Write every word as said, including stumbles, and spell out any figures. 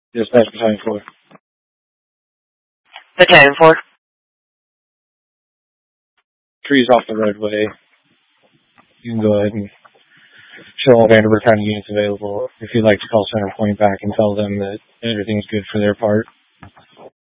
Dispatch Battalion four. Battalion four. Trees off the roadway. You can go ahead and show all Vanderburgh County units available. If you'd like to call Center Point back and tell them that everything's good for their part.